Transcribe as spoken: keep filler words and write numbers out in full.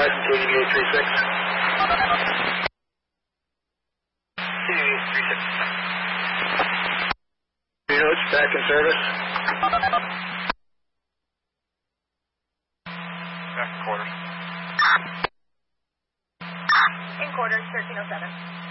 K D V A thirty-six. K D V A thirty-six. Notes back in service. Back in quarters. In quarters, thirteen oh seven.